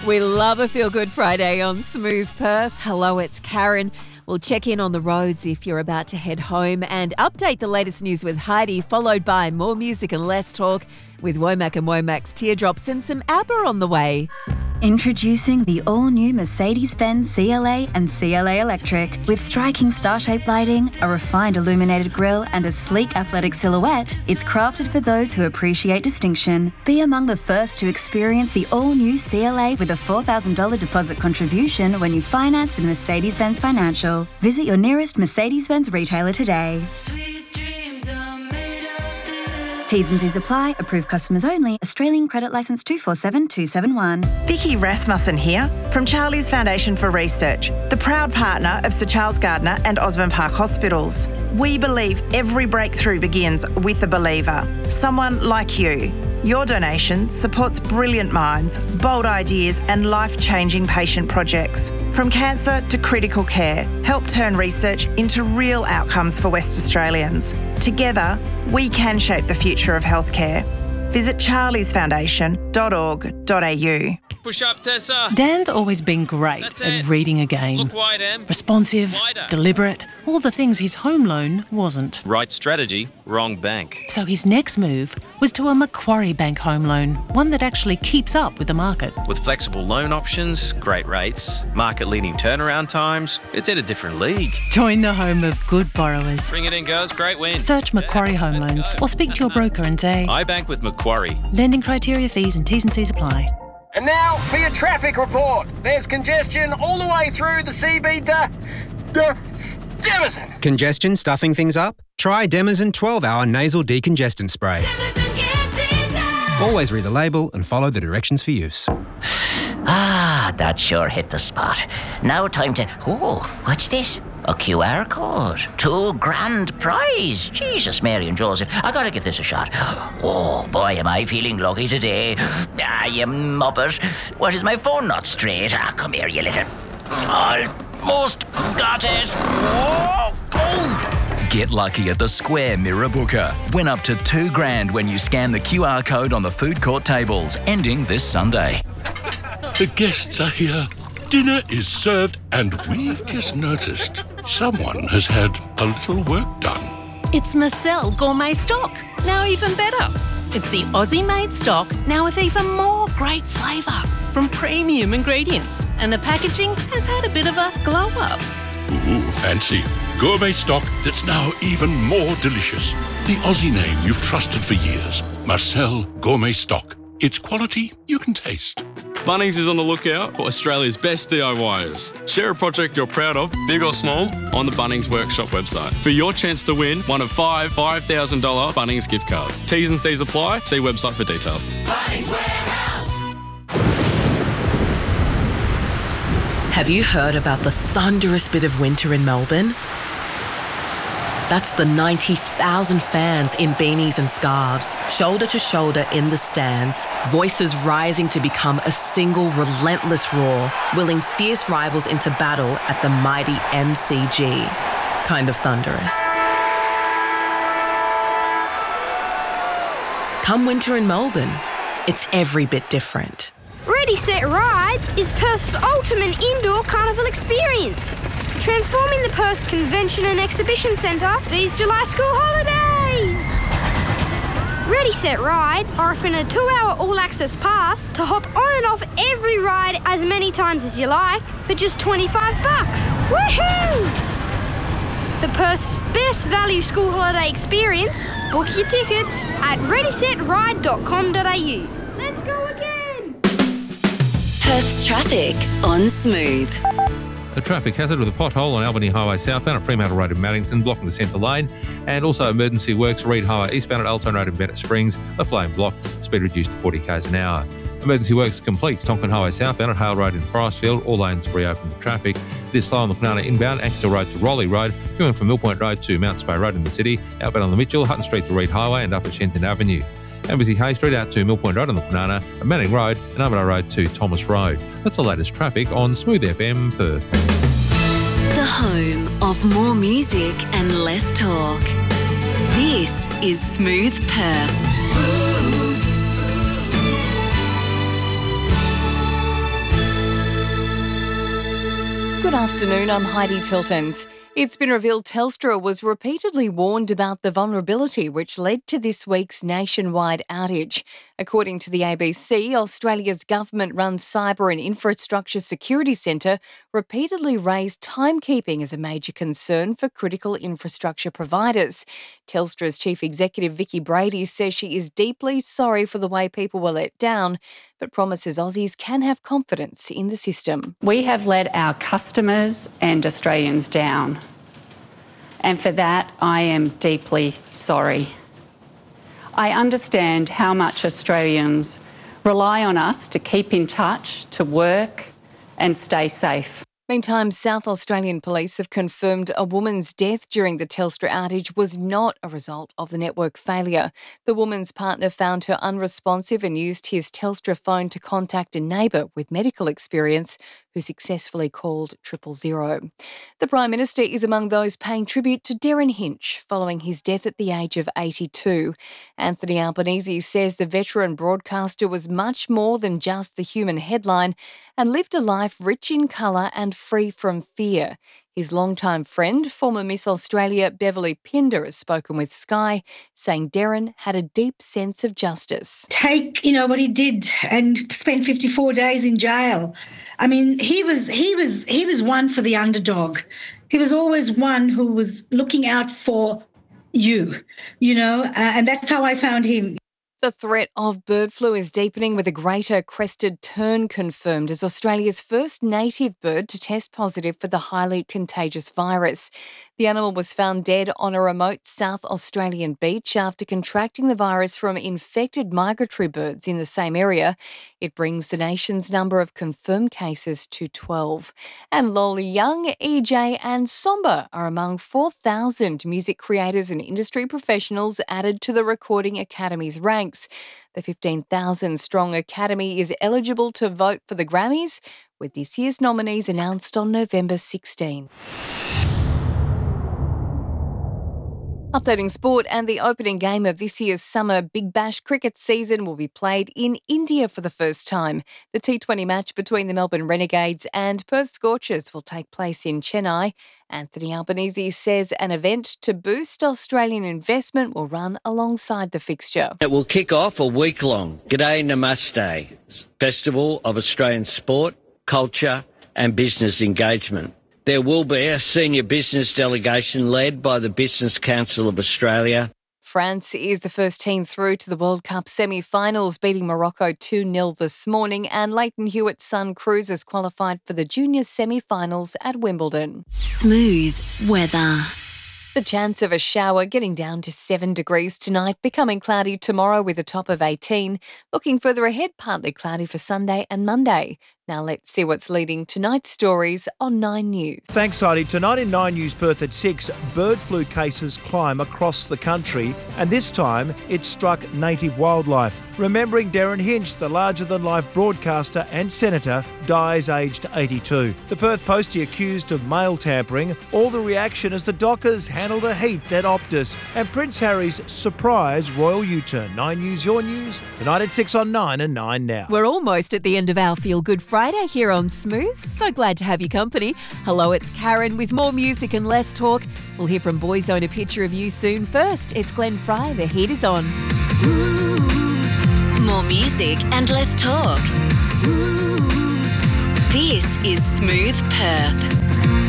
We love a Feel Good Friday on Smooth Perth. Hello, it's Karen. We'll check in on the roads if you're about to head home and update the latest news with Heidi, followed by more music and less talk with Womack and Womack's Teardrops and some ABBA on the way. Introducing the all-new Mercedes-Benz CLA and CLA Electric. With striking star-shaped lighting, a refined illuminated grille and a sleek athletic silhouette, it's crafted for those who appreciate distinction. Be among the first to experience the all-new CLA with a $4,000 deposit contribution when you finance with Mercedes-Benz Financial. Visit your nearest Mercedes-Benz retailer today. T's and C's apply. Approved customers only. Australian credit licence 247271. Vicky Rasmussen here from Charlie's Foundation for Research, the proud partner of Sir Charles Gardner and Osborne Park Hospitals. We believe every breakthrough begins with a believer, someone like you. Your donation supports brilliant minds, bold ideas and life-changing patient projects. From cancer to critical care, help turn research into real outcomes for West Australians. Together, we can shape the future of healthcare. Visit charliesfoundation.org.au. Push up, Tessa. Dan's always been great at reading a game. Look wide, Em. Responsive, Wider. deliberate, all the things his home loan wasn't. Right strategy, wrong bank. So his next move was to a Macquarie Bank home loan, one that actually keeps up with the market. With flexible loan options, great rates, market-leading turnaround times, it's in a different league. Join the home of good borrowers. Bring it in, girls. Great win. Search Macquarie Home Loans or speak to your broker and say, I bank with Macquarie. lending criteria, fees and T's and C's apply. And now for your traffic report. There's congestion all the way through the CB to Demison. Congestion stuffing things up? Try Demison 12-hour nasal decongestant spray. Always read the label and follow the directions for use. That sure hit the spot. Now time to... Oh, what's this? A QR code. $2,000 prize. Jesus, Mary and Joseph. I gotta give this a shot. Oh, boy, am I feeling lucky today. You muppet. What, is my phone not straight? Come here, you little... Almost got it. Oh. Get lucky at the Square Mirror Booker. Win up to $2,000 when you scan the QR code on the food court tables, ending this Sunday. The guests are here. Dinner is served and we've just noticed someone has had a little work done. It's Marcel Gourmet Stock, now even better. It's the Aussie-made stock, now with even more great flavour from premium ingredients. And the packaging has had a bit of a glow-up. Ooh, fancy. Gourmet stock that's now even more delicious. The Aussie name you've trusted for years. Marcel Gourmet Stock. It's quality you can taste. Bunnings is on the lookout for Australia's best DIYers. Share a project you're proud of, big or small, on the Bunnings Workshop website for your chance to win one of five $5,000 Bunnings gift cards. T's and C's apply. See website for details. Bunnings Warehouse. Have you heard about the thunderous bit of winter in Melbourne? That's the 90,000 fans in beanies and scarves, shoulder to shoulder in the stands, voices rising to become a single relentless roar, willing fierce rivals into battle at the mighty MCG. Kind of thunderous. Come winter in Melbourne, it's every bit different. Ready, Set, Ride is Perth's ultimate indoor carnival experience. Transforming the Perth Convention and Exhibition Centre these July school holidays. Ready, Set, Ride are offering a 2-hour all-access pass to hop on and off every ride as many times as you like for just $25. Woohoo! For Perth's best value school holiday experience, book your tickets at readysetride.com.au. Let's go again! Perth's traffic on Smooth. A traffic hazard with a pothole on Albany Highway southbound at Fremantle Road in Maddington, blocking the centre lane, and also emergency works Reed Highway eastbound at Alton Road in Bennett Springs, the flame blocked, speed reduced to 40 k's an hour. Emergency works complete, Tonkin Highway southbound at Hale Road in Forestfield, all lanes reopened to traffic. It is slow on the Kwinana inbound, Ankersville Road to Raleigh Road, going from Millpoint Road to Mount Spey Road in the city, outbound on the Mitchell, Hutton Street to Reed Highway and up at Shenton Avenue. And busy Hay Street out to Millpoint Road on the Kwinana, Manning Road and Armadale Road to Thomas Road. That's the latest traffic on Smooth FM Perth. The home of more music and less talk. This is Smooth Perth. Good afternoon, I'm Heidi Tiltons. It's been revealed Telstra was repeatedly warned about the vulnerability which led to this week's nationwide outage. According to the ABC, Australia's government-run Cyber and Infrastructure Security Centre repeatedly raised timekeeping as a major concern for critical infrastructure providers. Telstra's Chief Executive Vicki Brady says she is deeply sorry for the way people were let down, but promises Aussies can have confidence in the system. We have let our customers and Australians down, and for that I am deeply sorry. I understand how much Australians rely on us to keep in touch, to work and stay safe. Meantime, South Australian police have confirmed a woman's death during the Telstra outage was not a result of the network failure. The woman's partner found her unresponsive and used his Telstra phone to contact a neighbour with medical experience who successfully called 000. The Prime Minister is among those paying tribute to Darren Hinch following his death at the age of 82. Anthony Albanese says the veteran broadcaster was much more than just the human headline and lived a life rich in colour and free from fear. His longtime friend, former Miss Australia Beverly Pinder, has spoken with Sky, saying Darren had a deep sense of justice. Take, what he did and spent 54 days in jail. I mean, he was one for the underdog. He was always one who was looking out for you, and that's how I found him. The threat of bird flu is deepening with a greater crested tern confirmed as Australia's first native bird to test positive for the highly contagious virus. The animal was found dead on a remote South Australian beach after contracting the virus from infected migratory birds in the same area. It brings the nation's number of confirmed cases to 12. And Lolly Young, EJ and Somba are among 4,000 music creators and industry professionals added to the Recording Academy's ranks. The 15,000-strong Academy is eligible to vote for the Grammys, with this year's nominees announced on November 16. Updating sport, and the opening game of this year's summer Big Bash cricket season will be played in India for the first time. The T20 match between the Melbourne Renegades and Perth Scorchers will take place in Chennai. Anthony Albanese says an event to boost Australian investment will run alongside the fixture. It will kick off a week-long G'day Namaste Festival of Australian sport, culture and business engagement. There will be a senior business delegation led by the Business Council of Australia. France is the first team through to the World Cup semi-finals, beating Morocco 2-0 this morning, and Leighton Hewitt's son Cruisers qualified for the junior semi-finals at Wimbledon. Smooth weather. The chance of a shower getting down to 7 degrees tonight, becoming cloudy tomorrow with a top of 18. Looking further ahead, partly cloudy for Sunday and Monday. Now let's see what's leading tonight's stories on 9 News. Thanks, Heidi. Tonight in 9 News Perth at 6, bird flu cases climb across the country, and this time it struck native wildlife. Remembering Darren Hinch, the larger-than-life broadcaster and senator, dies aged 82. The Perth Postie accused of mail tampering, all the reaction as the Dockers handle the heat at Optus, and Prince Harry's surprise royal U-turn. 9 News, your news, tonight at 6 on 9 and 9 now. We're almost at the end of our Feel Good Friday here on Smooth. So glad to have your company. Hello, it's Karen with more music and less talk. We'll hear from Boyzone A Picture of You soon. First, it's Glenn Fry. The heat is on. More music and less talk. This is Smooth Perth.